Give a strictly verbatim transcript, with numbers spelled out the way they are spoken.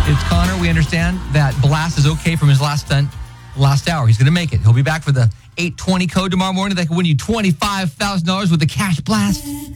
It's Connor. We understand that Blast is okay from his last stunt last hour. He's going to make it. He'll be back for the eight twenty code tomorrow morning that can win you twenty-five thousand dollars with the Cash Blast.